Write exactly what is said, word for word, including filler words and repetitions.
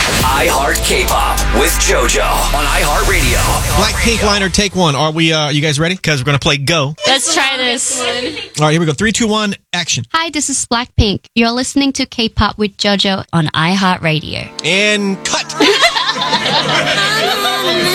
iHeart K-Pop with JoJo on iHeartRadio. Blackpink liner, take one. Are we? Uh, you guys ready? Because we're going to play Go. Let's try this. All right, here we go. Three, two, one, action. Hi, this is Blackpink. You're listening to K-Pop with JoJo on iHeartRadio. And cut.